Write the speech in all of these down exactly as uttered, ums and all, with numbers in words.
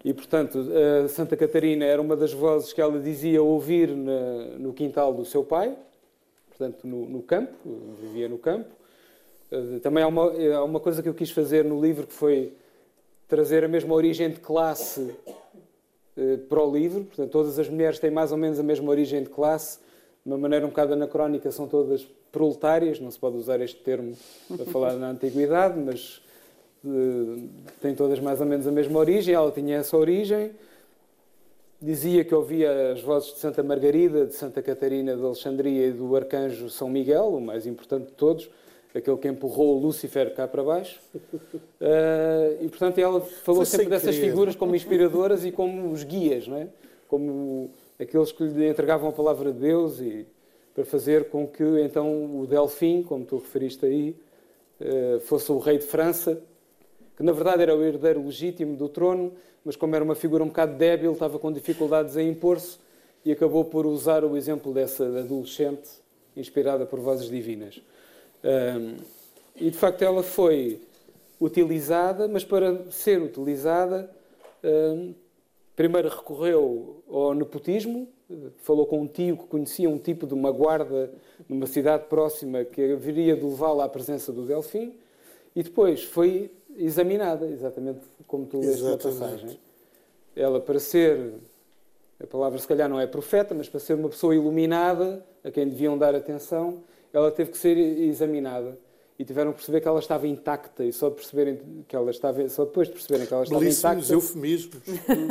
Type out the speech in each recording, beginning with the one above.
E, portanto, a Santa Catarina era uma das vozes que ela dizia ouvir na, no quintal do seu pai, portanto, no, no campo, vivia no campo. Também há uma, há uma coisa que eu quis fazer no livro, que foi trazer a mesma origem de classe eh, para o livro. Portanto, todas as mulheres têm mais ou menos a mesma origem de classe. De uma maneira um bocado anacrónica, são todas proletárias. Não se pode usar este termo para falar na antiguidade, mas eh, têm todas mais ou menos a mesma origem. Ela tinha essa origem. Dizia que ouvia as vozes de Santa Margarida, de Santa Catarina de Alexandria e do arcanjo São Miguel, o mais importante de todos, aquele que empurrou Lúcifer cá para baixo. Uh, e, portanto, ela falou sempre dessas figuras como inspiradoras e como os guias, não é? Como aqueles que lhe entregavam a palavra de Deus, e para fazer com que, então, o Delfim, como tu referiste aí, uh, fosse o rei de França, que, na verdade, era o herdeiro legítimo do trono, mas como era uma figura um bocado débil, estava com dificuldades em impor-se e acabou por usar o exemplo dessa adolescente inspirada por vozes divinas. Um, e de facto ela foi utilizada, mas para ser utilizada um, primeiro recorreu ao nepotismo, falou com um tio que conhecia um tipo de uma guarda numa cidade próxima que haveria de levá-la à presença do Delfim, e depois foi examinada, exatamente como tu leste na passagem. Ela, para ser, a palavra se calhar não é profeta, mas para ser uma pessoa iluminada, a quem deviam dar atenção, ela teve que ser examinada e tiveram que perceber que ela estava intacta, e só de perceberem que ela estava, só depois de perceberem que ela estava Belíssimos intacta, eufemismos.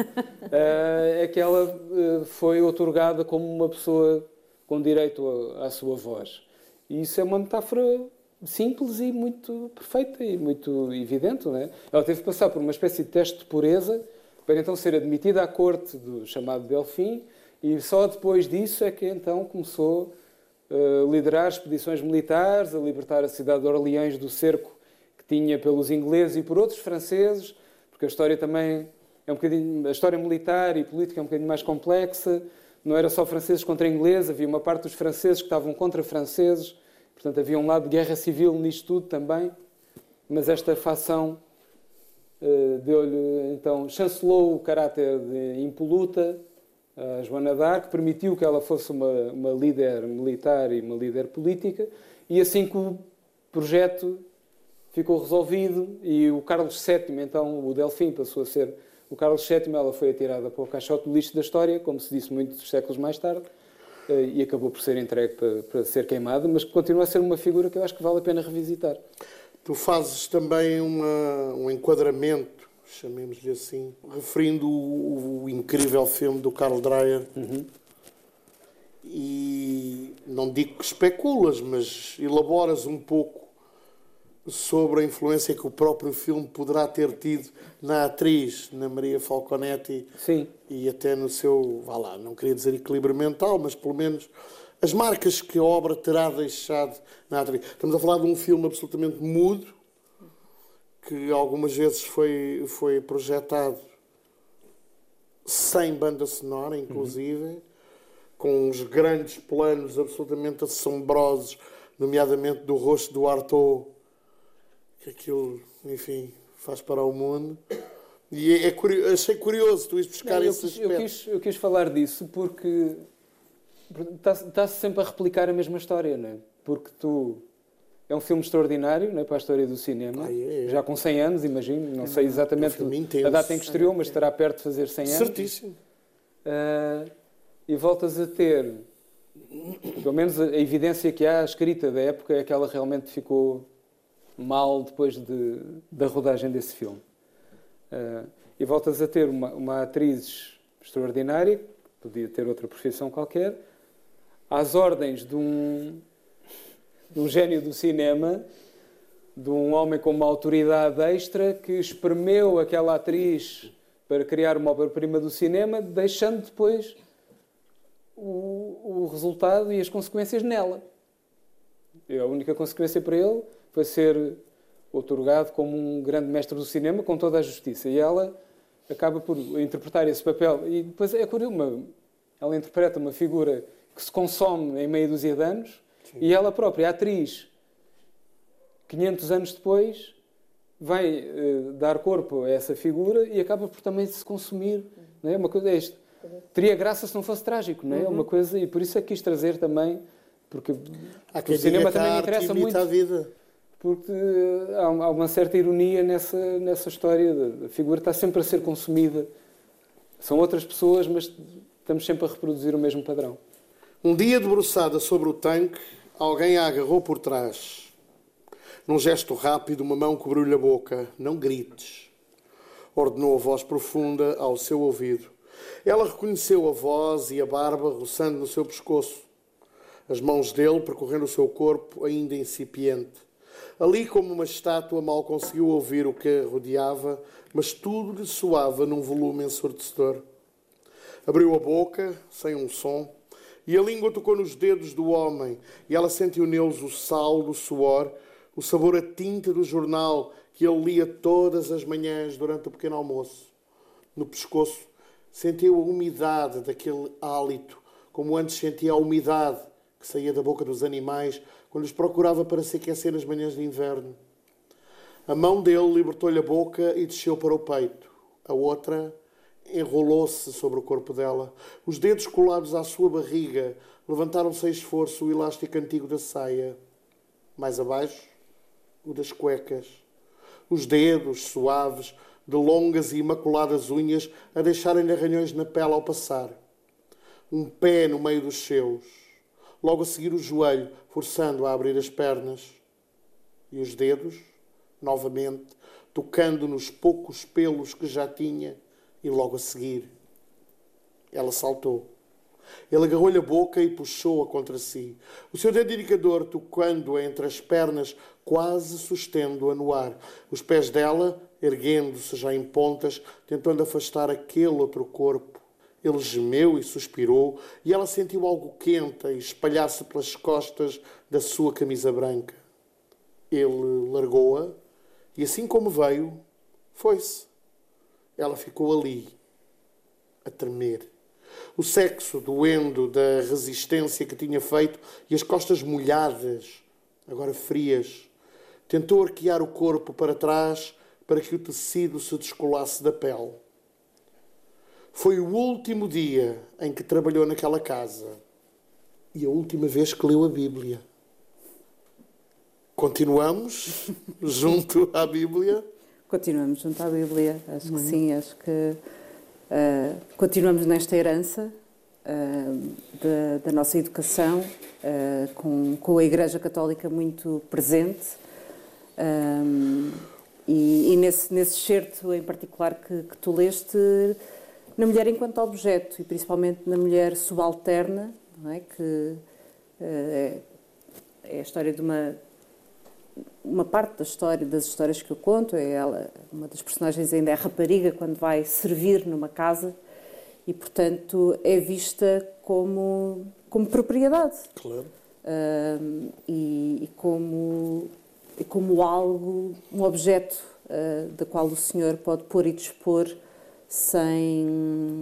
é que ela foi outorgada como uma pessoa com direito à sua voz. E isso é uma metáfora simples e muito perfeita e muito evidente, não é? Ela teve que passar por uma espécie de teste de pureza para então ser admitida à corte do chamado Delfim, e só depois disso é que então começou a liderar expedições militares, a libertar a cidade de Orleans do cerco que tinha pelos ingleses e por outros franceses, porque a história também é um bocadinho, a história militar e política é um bocadinho mais complexa. Não era só franceses contra ingleses, havia uma parte dos franceses que estavam contra franceses, portanto havia um lado de guerra civil nisto tudo também, mas esta facção uh, deu-lhe, então, chancelou o caráter de impoluta a Joana d'Arc, permitiu que ela fosse uma, uma líder militar e uma líder política, e assim que o projeto ficou resolvido e o Carlos sétimo, então o Delfim passou a ser o Carlos sétimo, ela foi atirada para o caixote do lixo da história, como se disse muitos séculos mais tarde, e acabou por ser entregue para, para ser queimada, mas continua a ser uma figura que eu acho que vale a pena revisitar. Tu fazes também uma, um enquadramento, chamemos-lhe assim, referindo o, o incrível filme do Carl Dreyer. Uhum. E não digo que especulas, mas elaboras um pouco sobre a influência que o próprio filme poderá ter tido na atriz, na Maria Falconetti. Sim. E até no seu, vá lá, não queria dizer equilíbrio mental, mas pelo menos as marcas que a obra terá deixado na atriz. Estamos a falar de um filme absolutamente mudo, que algumas vezes foi, foi projetado sem banda sonora, inclusive, uhum. com uns grandes planos absolutamente assombrosos, nomeadamente do rosto do Artaud, que aquilo, enfim, faz para o mundo. E é, é curioso, achei curioso tu ires buscar não, esse eu, aspecto. Eu quis, eu quis falar disso porque está-se está sempre a replicar a mesma história, não é? Porque tu... É um filme extraordinário, não é, para a história do cinema. Ah, é, é. Já com cem anos, imagino. Não é, sei exatamente um a data em que estreou, mas estará perto de fazer cem anos. Certíssimo. Uh, e voltas a ter, pelo menos a, a evidência que há, a escrita da época, é que ela realmente ficou mal depois de, da rodagem desse filme. Uh, e voltas a ter uma, uma atriz extraordinária, que podia ter outra profissão qualquer, às ordens de um... de um gênio do cinema, de um homem com uma autoridade extra que espremeu aquela atriz para criar uma obra-prima do cinema, deixando depois o, o resultado e as consequências nela. E a única consequência para ele foi ser outorgado como um grande mestre do cinema com toda a justiça. E ela acaba por interpretar esse papel. E depois é curioso, uma, ela interpreta uma figura que se consome em meia dúzia de anos. Sim. E ela própria, a atriz, quinhentos anos depois, vai uh, dar corpo a essa figura e acaba por também se consumir. Não é? Uma coisa é isto. Teria graça se não fosse trágico, não é? Uhum. Uma coisa, e por isso é que quis trazer também, porque o cinema também me interessa muito. A vida. Porque há uma certa ironia nessa, nessa história. A figura está sempre a ser consumida. São outras pessoas, mas estamos sempre a reproduzir o mesmo padrão. Um dia, debruçada sobre o tanque, alguém a agarrou por trás. Num gesto rápido, uma mão cobriu-lhe a boca. Não grites, ordenou a voz profunda ao seu ouvido. Ela reconheceu a voz e a barba roçando no seu pescoço. As mãos dele percorrendo o seu corpo, ainda incipiente. Ali, como uma estátua, mal conseguiu ouvir o que a rodeava, mas tudo lhe soava num volume ensurdecedor. Abriu a boca, sem um som, e a língua tocou nos dedos do homem, e ela sentiu neles o sal do suor, o sabor a tinta do jornal que ele lia todas as manhãs durante o pequeno almoço. No pescoço, sentiu a umidade daquele hálito, como antes sentia a umidade que saía da boca dos animais quando os procurava para se aquecer nas manhãs de inverno. A mão dele libertou-lhe a boca e desceu para o peito. A outra enrolou-se sobre o corpo dela. Os dedos colados à sua barriga levantaram sem esforço o elástico antigo da saia. Mais abaixo, o das cuecas. Os dedos suaves, de longas e imaculadas unhas, a deixarem-lhe arranhões na pele ao passar. Um pé no meio dos seus. Logo a seguir o joelho, forçando a abrir as pernas. E os dedos, novamente, tocando nos poucos pelos que já tinha, e logo a seguir. Ela saltou. Ele agarrou-lhe a boca e puxou-a contra si. O seu dedo indicador tocando-a entre as pernas, quase sustendo-a no ar. Os pés dela, erguendo-se já em pontas, tentando afastar aquele outro corpo. Ele gemeu e suspirou, e ela sentiu algo quente a espalhar-se pelas costas da sua camisa branca. Ele largou-a, e assim como veio, foi-se. Ela ficou ali, a tremer. O sexo doendo da resistência que tinha feito e as costas molhadas, agora frias. Tentou arquear o corpo para trás para que o tecido se descolasse da pele. Foi o último dia em que trabalhou naquela casa e a última vez que leu a Bíblia. Continuamos junto à Bíblia? Continuamos junto à Bíblia, acho que sim, acho que uh, continuamos nesta herança uh, da, da nossa educação, uh, com, com a Igreja Católica muito presente. Um, e, e nesse, nesse excerto em particular que, que tu leste, na mulher enquanto objeto, e principalmente na mulher subalterna, não é? Que uh, é, é a história de uma, uma parte da história, das histórias que eu conto, é ela, uma das personagens ainda é a rapariga quando vai servir numa casa e, portanto, é vista como, como propriedade. Claro. Uh, e, e como... e como algo, um objeto uh, da qual o Senhor pode pôr e dispor sem,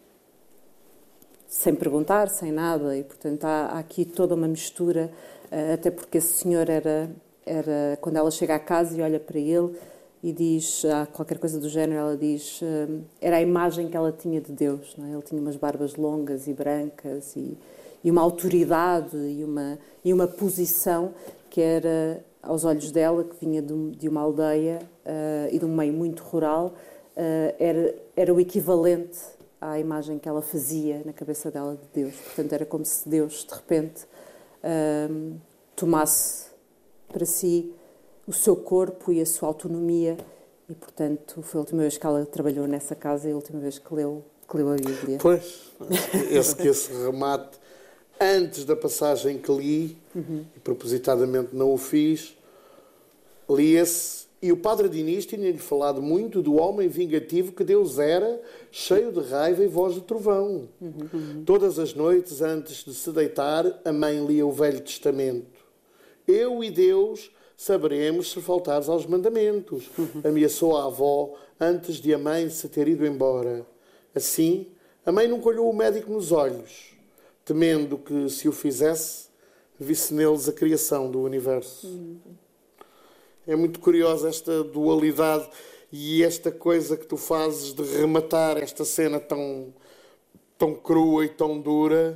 sem perguntar, sem nada. E, portanto, há, há aqui toda uma mistura, uh, até porque esse Senhor era, era, quando ela chega à casa e olha para ele e diz, há qualquer coisa do género, ela diz, uh, era a imagem que ela tinha de Deus, não é? Ele tinha umas barbas longas e brancas e, e uma autoridade e uma, e uma posição que era, aos olhos dela, que vinha de, de uma aldeia uh, e de um meio muito rural, uh, era, era o equivalente à imagem que ela fazia na cabeça dela de Deus. Portanto, era como se Deus, de repente, uh, tomasse para si o seu corpo e a sua autonomia. E, portanto, foi a última vez que ela trabalhou nessa casa e a última vez que leu, que leu a Bíblia. Pois, esse, que esse remate... Antes da passagem que li, uhum. e propositadamente não o fiz, li esse, e o padre Diniz tinha-lhe falado muito do homem vingativo que Deus era, cheio de raiva e voz de trovão. Uhum. Todas as noites, antes de se deitar, a mãe lia o Velho Testamento. Eu e Deus saberemos se faltares aos mandamentos, uhum. ameaçou a avó antes de a mãe se ter ido embora. Assim, a mãe nunca olhou o médico nos olhos, temendo que, se o fizesse, visse neles a criação do universo. Uhum. É muito curiosa esta dualidade e esta coisa que tu fazes de rematar esta cena tão, tão crua e tão dura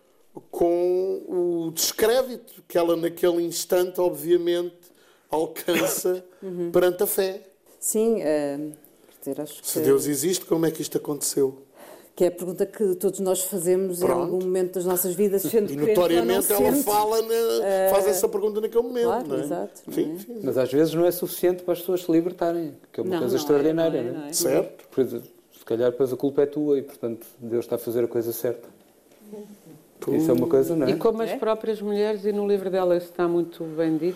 com o descrédito que ela naquele instante, obviamente, alcança uhum. perante a fé. Sim, uh, quer dizer, acho que... Se Deus existe, como é que isto aconteceu? Que é a pergunta que todos nós fazemos Pronto. em algum momento das nossas vidas, sendo e notoriamente ela sente. fala na, faz essa pergunta naquele momento, claro, não é? Exato, sim, não é? Sim. Mas às vezes não é suficiente para as pessoas se libertarem, que é uma não, coisa não extraordinária, é, não é, não é? não é? Certo. Pois, se calhar depois a culpa é tua e, portanto, Deus está a fazer a coisa certa. Tu... Isso é uma coisa, não é? E como as é? próprias mulheres, e no livro dela isso está muito bem dito,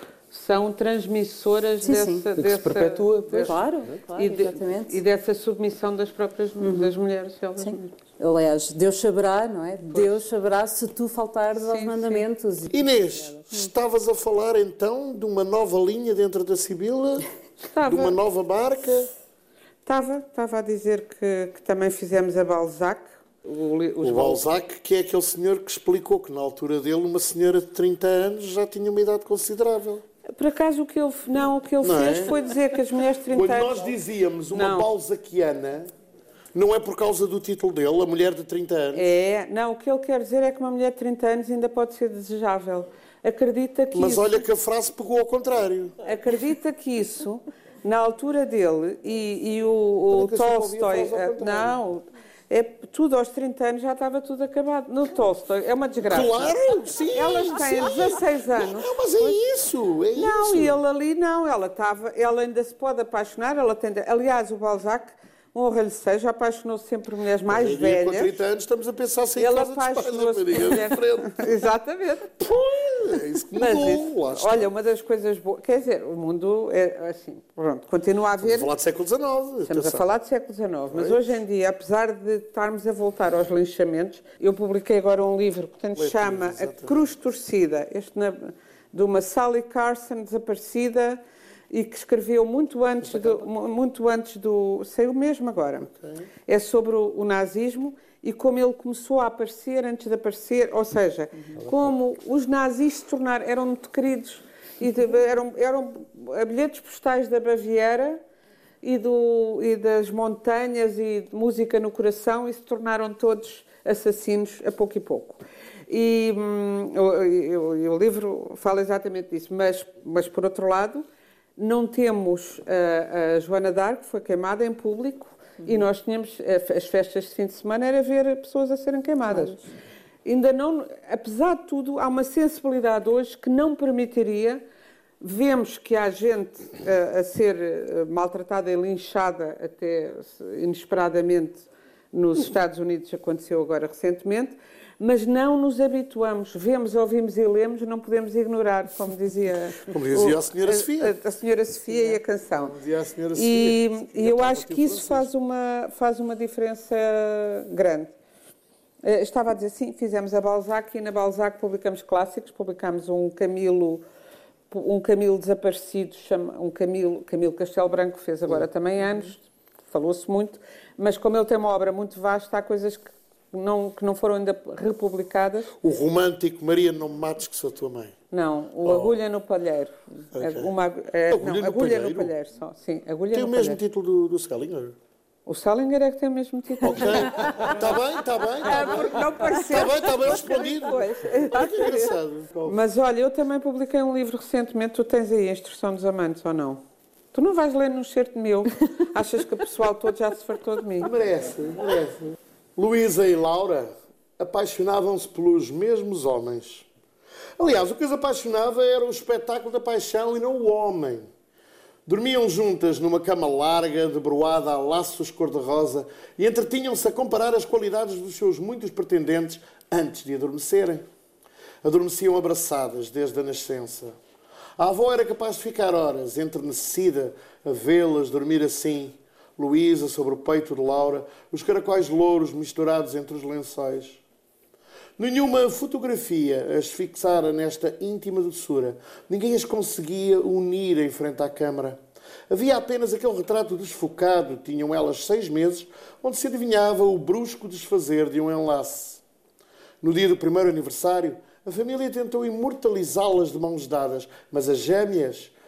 são transmissoras sim, dessa... sim. dessa que se perpetua, dessa, claro, claro, e, de, exatamente. e dessa submissão das próprias uhum. das mulheres. Elas sim. mesmas. Aliás, Deus saberá, não é? Pois. Deus saberá se tu faltares sim, aos mandamentos. Sim. Inês, hum. estavas a falar então de uma nova linha dentro da Sibila? Estava. De uma nova marca? Estava, estava a dizer que, que também fizemos a Balzac. O, o Balzac, que é aquele senhor que explicou que na altura dele uma senhora de trinta anos já tinha uma idade considerável. Por acaso o que ele, não, o que ele fez é? foi dizer que as mulheres de trinta Quando anos... nós dizíamos uma não. balzaquiana, não é por causa do título dele, a mulher de trinta anos? É, não, o que ele quer dizer é que uma mulher de trinta anos ainda pode ser desejável. Acredita que Mas isso... olha que a frase pegou ao contrário. Acredita que isso, na altura dele, e, e o, o Tolstói... Não... É, tudo aos trinta anos já estava tudo acabado. No Tolstói é uma desgraça. Claro, sim. Elas têm sim. dezasseis anos. Não, mas é pois... isso, é não, isso. E ele ali não, ela estava, ela ainda se pode apaixonar, ela tem, aliás, o Balzac, honra-lhe seja, apaixonou-se sempre por mulheres mais mas, velhas. Com trinta anos estamos a pensar sem ele casa apaixonou-se por mulheres... Exatamente. Pois, é isso que mudou. Isso, olha, uma das coisas boas, quer dizer, o mundo é assim, pronto, continua a haver... Estamos a falar de século dezenove. Estamos a falar de século dezenove, mas hoje em dia, apesar de estarmos a voltar aos linchamentos, eu publiquei agora um livro que se chama A Cruz Torcida, este na, de uma Sally Carson desaparecida e que escreveu muito antes do, muito antes do... Saiu mesmo agora. Okay. É sobre o, o nazismo e como ele começou a aparecer antes de aparecer, ou seja, uhum. como os nazis se tornaram... Eram muito queridos, e de, eram, eram bilhetes postais da Baviera e, do, e das montanhas e de música no coração e se tornaram todos assassinos a pouco e pouco. E hum, o, o, o livro fala exatamente disso, mas, mas por outro lado... Não temos a, a Joana d'Arc, que foi queimada em público, uhum. e nós tínhamos as festas de fim de semana, era ver pessoas a serem queimadas. Claro. Ainda não, apesar de tudo, há uma sensibilidade hoje que não permitiria. Vemos que há gente a, a ser maltratada e linchada até inesperadamente nos Estados Unidos, aconteceu agora recentemente, mas não nos habituamos. Vemos, ouvimos e lemos, não podemos ignorar, como dizia, como dizia o, a senhora Sofia. A, a senhora Sofia é. E a canção. Como dizia a senhora e, Sofia. E eu acho que isso faz uma, faz uma diferença grande. Estava a dizer, sim, fizemos a Balzac e na Balzac publicamos clássicos, publicamos um Camilo, um Camilo desaparecido, um Camilo, Camilo Castelo Branco, fez agora também anos, falou-se muito, mas como ele tem uma obra muito vasta, há coisas que Não, que não foram ainda republicadas. O romântico Maria, não me mates que sou tua mãe. Não, o oh. Agulha no Palheiro. Okay. Uma, é, agulha, não, no, agulha palheiro. no Palheiro só. Sim, Agulha tem no o mesmo palheiro. título do, do Salinger? O Salinger é que tem o mesmo título. Ok, está bem, está bem. Tá é, porque não pareceu. Está bem, está bem respondido. Pois, ah, que engraçado. Mas olha, eu também publiquei um livro recentemente, tu tens aí a Instrução dos Amantes ou não? Tu não vais ler num certo meu? Achas que o pessoal todo já se fartou de mim? Merece, merece. Luísa e Laura apaixonavam-se pelos mesmos homens. Aliás, o que os apaixonava era o espetáculo da paixão e não o homem. Dormiam juntas numa cama larga, debruada a laços cor-de-rosa e entretinham-se a comparar as qualidades dos seus muitos pretendentes antes de adormecerem. Adormeciam abraçadas desde a nascença. A avó era capaz de ficar horas enternecida a vê-las dormir assim, Luísa sobre o peito de Laura, os caracóis louros misturados entre os lençóis. Nenhuma fotografia as fixara nesta íntima doçura. Ninguém as conseguia unir em frente à câmara. Havia apenas aquele retrato desfocado, tinham elas seis meses, onde se adivinhava o brusco desfazer de um enlace. No dia do primeiro aniversário, a família tentou imortalizá-las de mãos dadas, mas as gêmeas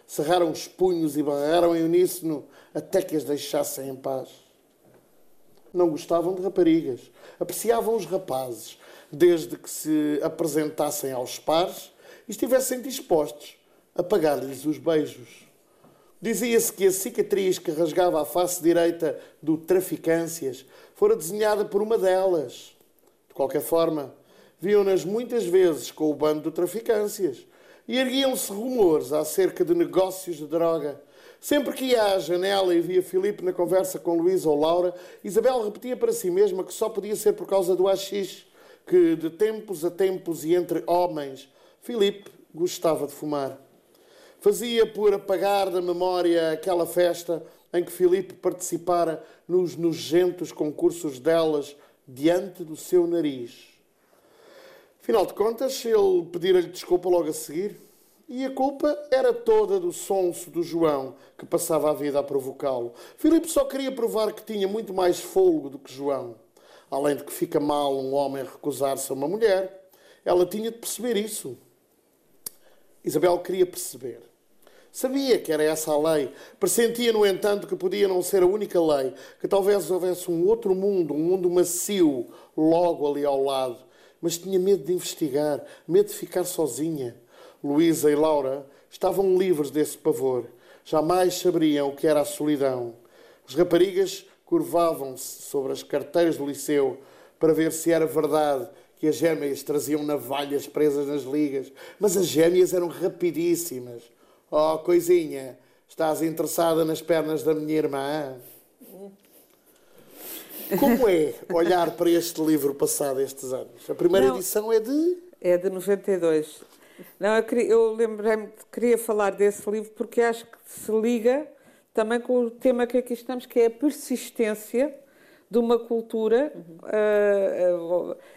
cerraram os punhos e barraram em uníssono até que as deixassem em paz. Não gostavam de raparigas, apreciavam os rapazes, desde que se apresentassem aos pares e estivessem dispostos a pagar-lhes os beijos. Dizia-se que a cicatriz que rasgava a face direita do Traficâncias fora desenhada por uma delas. De qualquer forma, viam-nas muitas vezes com o bando do Traficâncias e erguiam-se rumores acerca de negócios de droga. Sempre que ia à janela e via Filipe na conversa com Luísa ou Laura, Isabel repetia para si mesma que só podia ser por causa do haxixe, que de tempos a tempos e entre homens, Filipe gostava de fumar. Fazia por apagar da memória aquela festa em que Filipe participara nos nojentos concursos delas diante do seu nariz. Afinal de contas, ele pedira-lhe desculpa logo a seguir, e a culpa era toda do sonso do João, que passava a vida a provocá-lo. Filipe só queria provar que tinha muito mais fôlego do que João. Além de que fica mal um homem recusar-se a uma mulher, ela tinha de perceber isso. Isabel queria perceber. Sabia que era essa a lei. Pressentia, no entanto, que podia não ser a única lei, que talvez houvesse um outro mundo, um mundo macio, logo ali ao lado. Mas tinha medo de investigar, medo de ficar sozinha. Luísa e Laura estavam livres desse pavor. Jamais saberiam o que era a solidão. As raparigas curvavam-se sobre as carteiras do liceu para ver se era verdade que as gêmeas traziam navalhas presas nas ligas. Mas as gêmeas eram rapidíssimas. Oh, coisinha, estás interessada nas pernas da minha irmã? Como é olhar para este livro passado estes anos? A primeira Não, edição é de... É de noventa e dois. Não, eu, queria, eu lembrei-me, queria falar desse livro porque acho que se liga também com o tema que aqui estamos, que é a persistência de uma cultura uhum. uh, uh,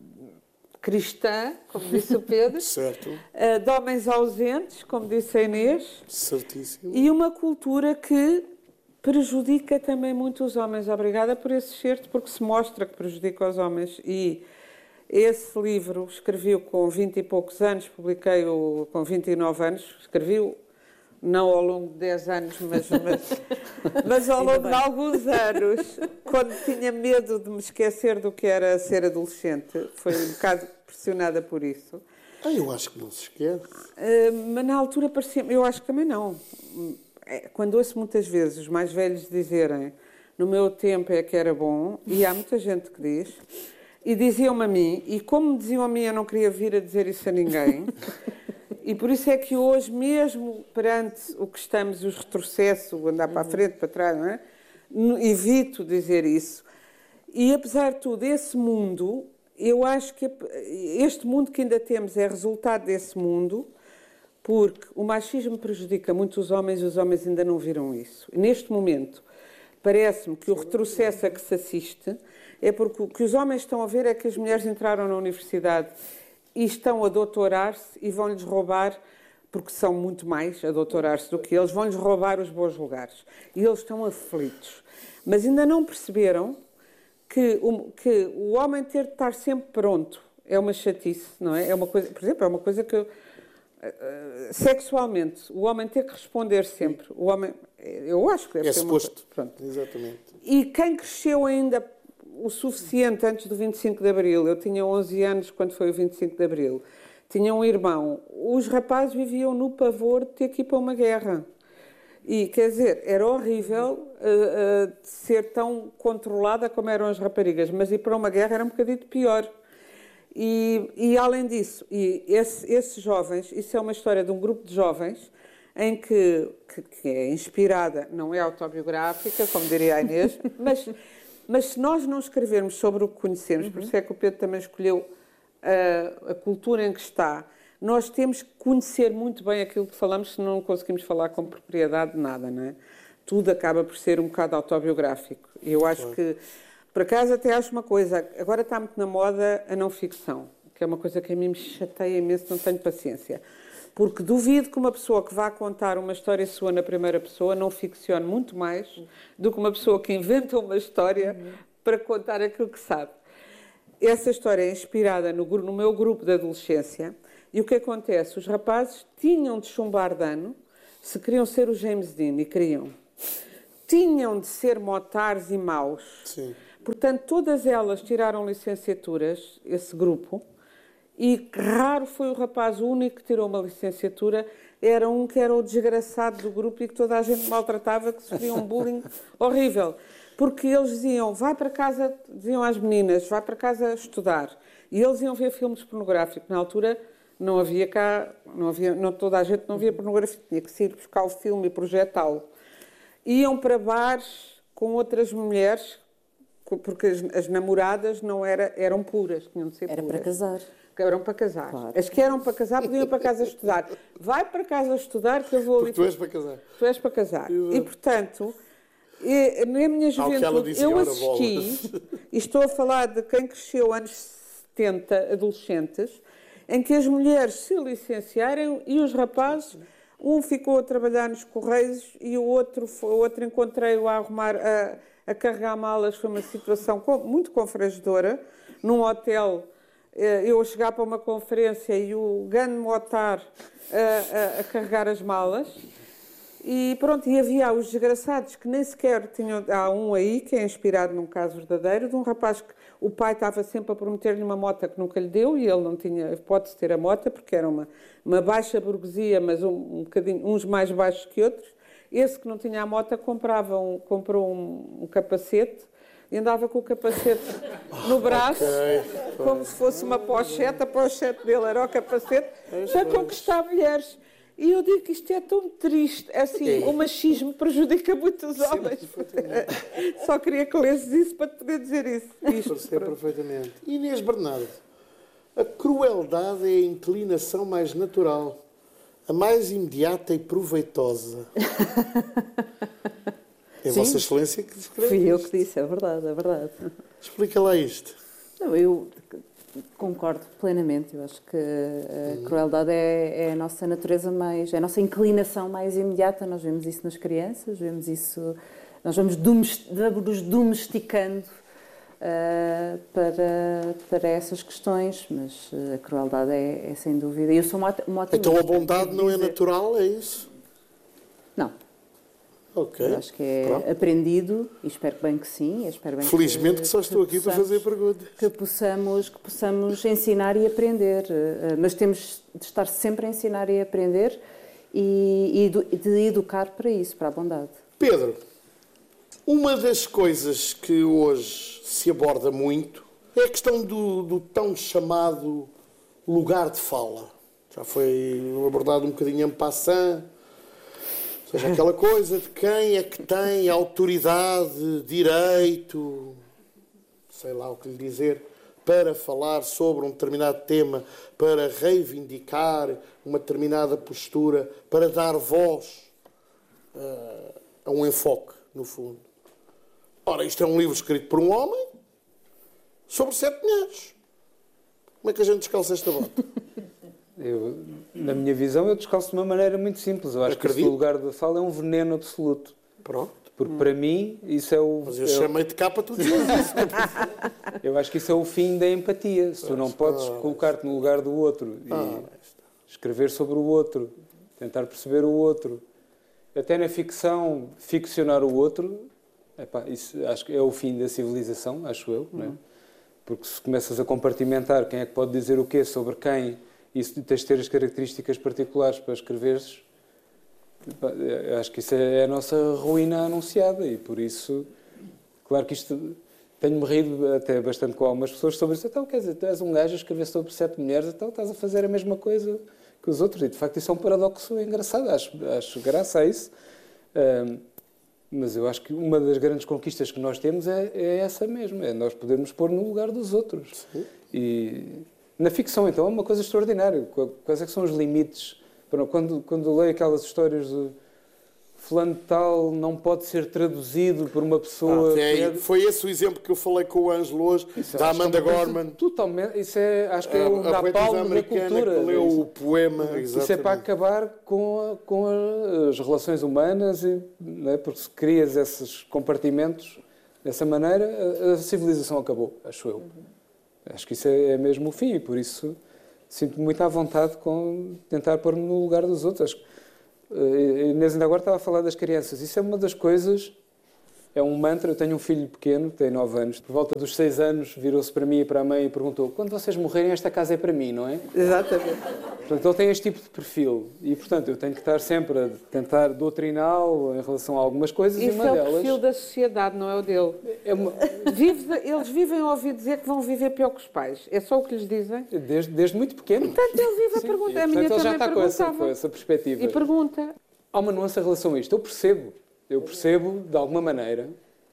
cristã, como disse o Pedro, certo. Uh, de homens ausentes, como disse a Inês, certíssimo. E uma cultura que prejudica também muito os homens. Obrigada por esse excerto, porque se mostra que prejudica os homens. E esse livro escrevi-o com vinte e poucos anos, publiquei-o com vinte e nove anos, escrevi-o não ao longo de dez anos, mas, mas, mas ao longo de alguns anos, quando tinha medo de me esquecer do que era ser adolescente. Foi um bocado pressionada por isso. Ah, eu acho que não se esquece. Uh, mas na altura parecia... Eu acho que também não. Quando ouço muitas vezes os mais velhos dizerem no meu tempo é que era bom, e há muita gente que diz, e diziam-me a mim, e como me diziam a mim, eu não queria vir a dizer isso a ninguém, e por isso é que hoje, mesmo perante o que estamos, os retrocessos, o andar para a frente, para trás, não é? Evito dizer isso. E apesar de tudo, esse mundo, eu acho que este mundo que ainda temos é resultado desse mundo, porque o machismo prejudica muito os homens e os homens ainda não viram isso. E neste momento, parece-me que o retrocesso a que se assiste é porque o que os homens estão a ver é que as mulheres entraram na universidade e estão a doutorar-se e vão-lhes roubar, porque são muito mais a doutorar-se do que eles, vão-lhes roubar os bons lugares. E eles estão aflitos. Mas ainda não perceberam que o, que o homem ter de estar sempre pronto é uma chatice, não é? É uma coisa, por exemplo, é uma coisa que... Eu, sexualmente, o homem ter que responder sempre. O homem, eu acho que deve é ser suposto. Uma... Pronto. Exatamente. E quem cresceu ainda o suficiente antes do vinte e cinco de Abril, eu tinha onze anos quando foi o vinte e cinco de Abril, tinha um irmão, os rapazes viviam no pavor de ter que ir para uma guerra. E, quer dizer, era horrível uh, uh, ser tão controlada como eram as raparigas, mas ir para uma guerra era um bocadinho pior. E, e além disso, e esse, esses jovens, isso é uma história de um grupo de jovens em que, que, que é inspirada, não é autobiográfica, como diria a Inês, mas, mas se nós não escrevermos sobre o que conhecemos, uhum. por isso é que o Pedro também escolheu a, a cultura em que está, nós temos que conhecer muito bem aquilo que falamos, senão não conseguimos falar com propriedade de nada, não é? Tudo acaba por ser um bocado autobiográfico. E eu acho claro. que... Por acaso, até acho uma coisa, agora está muito na moda a não ficção, que é uma coisa que a mim me chateia imenso, não tenho paciência. Porque duvido que uma pessoa que vá contar uma história sua na primeira pessoa não ficcione muito mais do que uma pessoa que inventa uma história uhum. para contar aquilo que sabe. Essa história é inspirada no, no meu grupo de adolescência e o que acontece? Os rapazes tinham de chumbar de ano se queriam ser o James Dean, e queriam, tinham de ser motares e maus. Sim. Portanto, todas elas tiraram licenciaturas, esse grupo, e raro foi o rapaz, o único que tirou uma licenciatura, era um que era o desgraçado do grupo e que toda a gente maltratava, que sofria um bullying horrível. Porque eles diziam, vai para casa, diziam às meninas, vai para casa estudar. E eles iam ver filmes pornográficos. Na altura não havia cá, não havia, não, toda a gente não via pornografia, tinha que ir buscar o filme e projetá-lo. Iam para bares com outras mulheres, porque as, as namoradas não era, eram puras, tinham de ser puras. Era para casar. Eram para casar. Claro. As que eram para casar podiam ir para casa estudar. Vai para casa estudar que eu vou ali... Porque tu és para casar. Tu és para casar. Exato. E, portanto, e, na minha juventude, eu assisti, e estou a falar de quem cresceu anos setenta, adolescentes, em que as mulheres se licenciaram e os rapazes, um ficou a trabalhar nos Correios e o outro, o outro encontrei-o a arrumar, a, a carregar malas. Foi uma situação muito confrangedora, num hotel. Eu a chegar para uma conferência e o grande motar a, a, a carregar as malas. E pronto, e havia os desgraçados que nem sequer tinham... Há um aí que é inspirado num caso verdadeiro, de um rapaz que o pai estava sempre a prometer-lhe uma moto que nunca lhe deu e ele não tinha hipótese de ter a moto porque era uma, uma baixa burguesia, mas um, um bocadinho, uns mais baixos que outros. Esse que não tinha a moto comprava um, comprou um, um capacete e andava com o capacete no braço, okay, como se fosse uma pochete. A pochete dele era o capacete, para conquistar mulheres. E eu digo que isto é tão triste. Assim, o machismo prejudica muito os homens. Sim, só queria que lesses isso para te poder dizer isso. Isto, percebo perfeitamente. Inês Bernardo, a crueldade é a inclinação mais natural, a mais imediata e proveitosa. É Vossa Excelência que descreve. Fui eu isto. que disse, é verdade, é verdade. Explica lá isto. Não, eu concordo plenamente. Eu acho que a uhum. crueldade é, é a nossa natureza mais, é a nossa inclinação mais imediata. Nós vemos isso nas crianças, vemos isso, nós vamos, domest, vamos domesticando uh, para, para essas questões, mas a crueldade é, é sem dúvida. Eu sou uma, uma otimista. Então a bondade não é natural, é isso? Não. Ok. Eu acho que é Pronto. aprendido e espero bem que sim. Espero bem Felizmente que, que só estou que aqui possamos, para fazer perguntas. Que possamos, que possamos ensinar e aprender. Mas temos de estar sempre a ensinar e a aprender e, e de educar para isso, para a bondade. Pedro, uma das coisas que hoje se aborda muito é a questão do, do tão chamado lugar de fala. Já foi abordado um bocadinho en passant. Ou seja, aquela coisa de quem é que tem autoridade, direito, sei lá o que lhe dizer, para falar sobre um determinado tema, para reivindicar uma determinada postura, para dar voz uh, a um enfoque, no fundo. Ora, isto é um livro escrito por um homem sobre sete mulheres. Como é que a gente descalça esta bota? Eu, na minha visão, eu descalço de uma maneira muito simples. Eu acho Acredito. que esse lugar de fala é um veneno absoluto. Pronto. Porque, hum. para mim, isso é o... Mas eu é chamei de capa tudo isso. Eu acho que isso é o fim da empatia. Se tu não podes ah, colocar-te no lugar do outro e ah, escrever sobre o outro, tentar perceber o outro, até na ficção, ficcionar o outro, epá, isso acho que é o fim da civilização, acho eu, hum. não é? Porque se começas a compartimentar quem é que pode dizer o quê sobre quem... E se tens de ter as características particulares para escreveres, acho que isso é a nossa ruína anunciada e por isso, claro que isto, tenho-me rido até bastante com algumas pessoas sobre isso. Então, quer dizer, tu és um gajo a escrever sobre sete mulheres, então estás a fazer a mesma coisa que os outros. E, de facto, isso é um paradoxo engraçado, acho, acho graça a isso. Um, mas eu acho que uma das grandes conquistas que nós temos é, é essa mesmo, é nós podermos pôr no lugar dos outros. Sim. E... Na ficção, então, é uma coisa extraordinária. Quais é que são os limites? Quando, quando leio aquelas histórias de fulano de tal não pode ser traduzido por uma pessoa... Ah, é, foi esse o exemplo que eu falei com o Ângelo hoje, isso, da Amanda é Gorman. Totalmente. Isso é, acho que é o napalm da cultura. Que leu o poema. Exatamente. Isso é para acabar com, a, com a, as relações humanas, e, não é? Porque se crias esses compartimentos dessa maneira, a, a civilização acabou, acho eu. Uhum. Acho que isso é mesmo o fim e, por isso, sinto-me muito à vontade com tentar pôr-me no lugar dos outros. Acho que A Inês ainda agora estava a falar das crianças. Isso é uma das coisas, é um mantra. Eu tenho um filho pequeno, tem nove anos. Por volta dos seis anos, virou-se para mim e para a mãe e perguntou: quando vocês morrerem, esta casa é para mim, não é? Exatamente. Portanto, ele tem este tipo de perfil. E, portanto, eu tenho que estar sempre a tentar doutriná-lo em relação a algumas coisas. Isso e uma é o delas perfil da sociedade, não é o dele. é uma... Vive, eles vivem a ouvir dizer que vão viver pior que os pais. É só o que lhes dizem? desde, desde muito pequeno. Portanto, ele vive a Sim, perguntar. e, A minha portanto, ele já também está com essa, perguntava. com essa perspectiva. E pergunta. Há uma nuance em relação a isto. Eu percebo, eu percebo, de alguma maneira,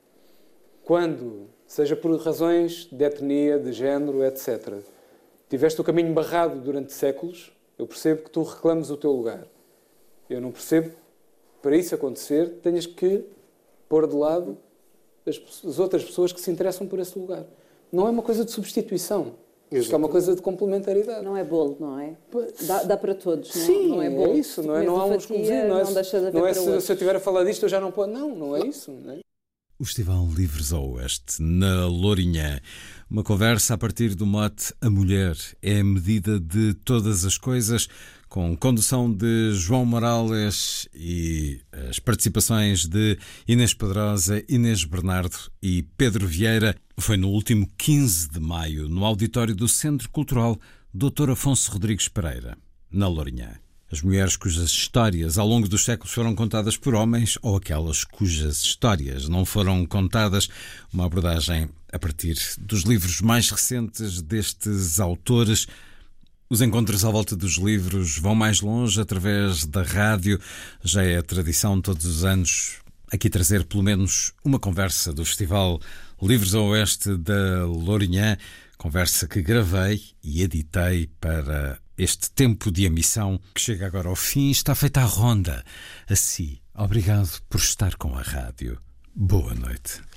quando, seja por razões de etnia, de género, etcétera, tiveste o caminho barrado durante séculos, eu percebo que tu reclames o teu lugar. Eu não percebo, para isso acontecer, tenhas que pôr de lado as, as outras pessoas que se interessam por esse lugar. Não é uma coisa de substituição. Isto é uma coisa de complementaridade. Não é bolo, não é? Dá, dá para todos, não, Sim, não é bolo. é isso. Não, é, não há um exclusivo. Não é, não deixa de haver não é para se, outros. se eu estiver a falar disto eu já não posso. Não, não é isso. Não é? O Festival Livres ao Oeste, na Lourinhã. Uma conversa a partir do mote A Mulher é a medida de todas as coisas, com condução de João Morales e as participações de Inês Pedrosa, Inês Bernardo e Pedro Vieira. Foi no último quinze de maio, no auditório do Centro Cultural doutor Afonso Rodrigues Pereira, na Lourinhã. As mulheres cujas histórias ao longo dos séculos foram contadas por homens ou aquelas cujas histórias não foram contadas. Uma abordagem a partir dos livros mais recentes destes autores. Os encontros à volta dos livros vão mais longe através da rádio. Já é a tradição todos os anos aqui trazer pelo menos uma conversa do Festival Livres ao Oeste da Lourinhã. Conversa que gravei e editei para este tempo de emissão que chega agora ao fim. Está feita a ronda. Assim, obrigado por estar com a rádio. Boa noite.